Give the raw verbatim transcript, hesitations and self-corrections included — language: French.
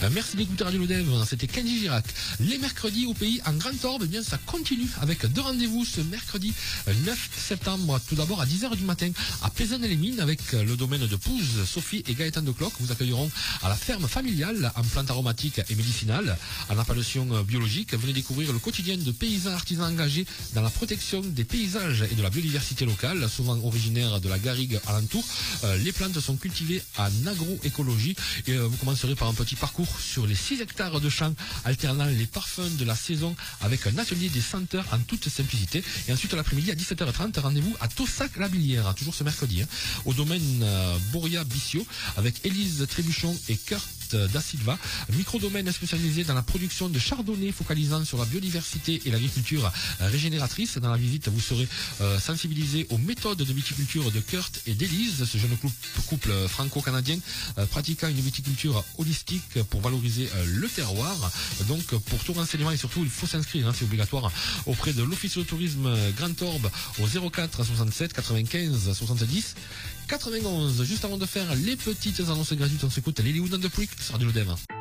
Euh, merci d'écouter Radio Lodev, c'était Kenji Girac. Les mercredis au pays en Grand Orbe, eh bien ça continue avec deux rendez-vous ce mercredi neuf septembre, tout d'abord à dix heures du matin à Pézanne-les-Mines avec le domaine de Pouze, Sophie et Gaëtan de Cloc. Vous accueilleront à la ferme familiale en plantes aromatiques et médicinales, en appellation biologique. Venez découvrir le quotidien de paysans artisans engagés dans la protection des paysages et de la biodiversité locale, souvent originaires de la garrigue alentour. Euh, les plantes sont cultivées en agroécologie et euh, vous commencerez par un petit parcours sur les six hectares de champs, alternant les parfums de la saison avec un atelier des senteurs en toute simplicité. Et ensuite l'après-midi à dix-sept heures trente, rendez-vous à Tossac-la-Billière, toujours ce mercredi, hein, au domaine euh, Boria-Bissio avec Élise Trébuchon et Kurt Da Silva, micro-domaine spécialisé dans la production de chardonnay focalisant sur la biodiversité et l'agriculture régénératrice. Dans la visite, vous serez euh, sensibilisé aux méthodes de viticulture de Kurt et d'Élise, ce jeune couple, couple franco-canadien euh, pratiquant une viticulture holistique pour valoriser euh, le terroir. Donc pour tout renseignement et surtout il faut s'inscrire, hein, c'est obligatoire, auprès de l'Office de tourisme Grand Orbe au zéro quatre soixante-sept quatre-vingt-quinze soixante-dix quatre-vingt-onze. Juste avant de faire les petites annonces gratuites, on s'écoute Lilywood and the Prick sur Radio Lodev.